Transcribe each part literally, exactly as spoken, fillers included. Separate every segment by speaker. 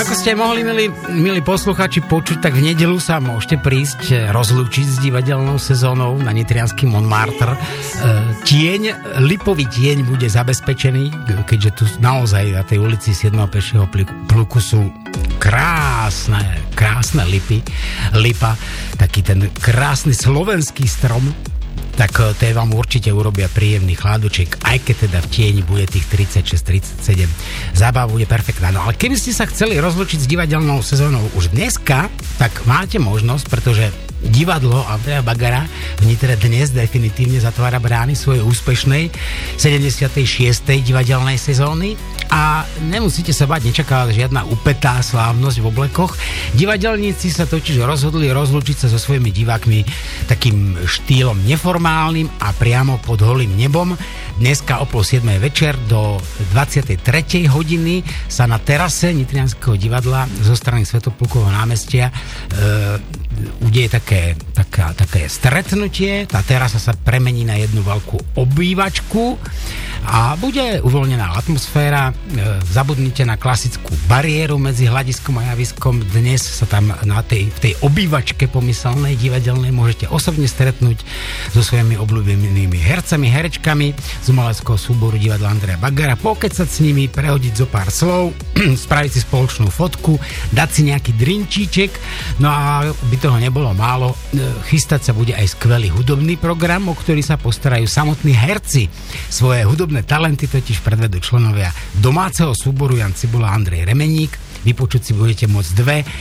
Speaker 1: Ako ste mohli, milí, milí posluchači, počuť, tak v nedeľu sa môžete prísť rozlúčiť s divadelnou sezónou na nitriansky Montmartre. Tieň, lipový tieň bude zabezpečený, keďže tu naozaj na tej ulici siedmeho pešieho pluku sú krásne, krásne lipy. Lipa, taký ten krásny slovenský strom, tak to vám určite urobia príjemný chladoček, aj keď teda v tieni bude tých tridsaťšesť tridsaťsedem. Zábava bude perfektná. No ale keby ste sa chceli rozlučiť s divadelnou sezónou už dneska, tak máte možnosť, pretože divadlo Andreja Bagara v Nitre dnes definitívne zatvára brány svojej úspešnej sedemdesiatej šiestej divadelnej sezóny a nemusíte sa bať, nečaká žiadna upetá slávnosť v oblekoch. Divadelníci sa totiž rozhodli rozlúčiť sa so svojimi divákmi takým štýlom neformálnym a priamo pod holým nebom. Dneska o pol siedmej večer do dvadsiatej tretej hodiny sa na terase Nitrianskeho divadla zo strany Svätoplukovho námestia e, udeje také, taká, také stretnutie. Tá terasa sa premení na jednu veľkú obývačku a bude uvoľnená atmosféra. E, zabudnite na klasickú bariéru medzi hľadiskom a javiskom. Dnes sa tam na tej, v tej obývačke pomyselnej divadelnej môžete osobne stretnúť so svojimi obľúbenými hercami, herečkami z umeleckého súboru divadla Andreja Bagara, pokecať s nimi, prehodiť zo pár slov, spraviť si spoločnú fotku, dať si nejaký drinčíček. No a by toho nebolo málo, chystať sa bude aj skvelý hudobný program, o ktorý sa postarajú samotní herci. Svoje hudobné talenty totiž predvedú členovia domáceho súboru Jan Cibula a Andrej Remeník. Vypočuť si budete môcť dve e,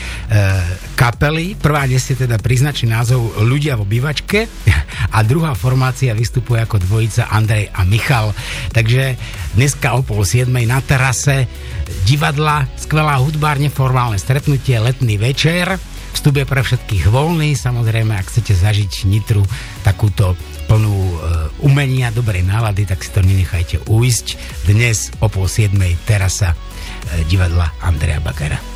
Speaker 1: kapely. Prvá nesie teda príznačný názov Ľudia v obývačke a druhá formácia vystupuje ako dvojica Andrej a Michal. Takže dneska o pol siedmej na terase divadla, skvelá hudba, neformálne stretnutie, letný večer. Vstup je pre všetkých voľný, samozrejme, ak chcete zažiť Nitru takúto plnú e, umenia, dobrej nálady, tak si to nenechajte ujsť. Dnes o pol siedmej terasa e, divadla Andreja Bagara.